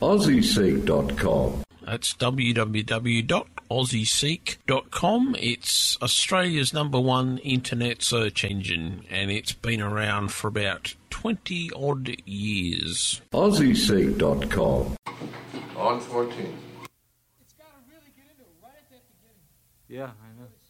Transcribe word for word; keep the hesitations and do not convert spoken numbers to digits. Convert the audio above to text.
aussie seek dot com. That's w w w dot aussie seek dot com. It's Australia's number one internet search engine, and it's been around for about twenty odd years. aussie seek dot com. On fourteen. It's got to really get into it right at that beginning. Yeah, I know.